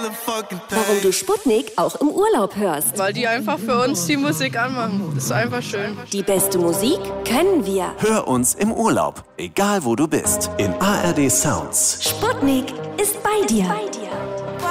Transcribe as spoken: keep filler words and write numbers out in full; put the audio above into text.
Warum du Sputnik auch im Urlaub hörst. Weil die einfach für uns die Musik anmachen. Das ist einfach schön. Die beste Musik können wir. Hör uns im Urlaub, egal wo du bist, in A R D Sounds. Sputnik ist bei dir. Bei dir.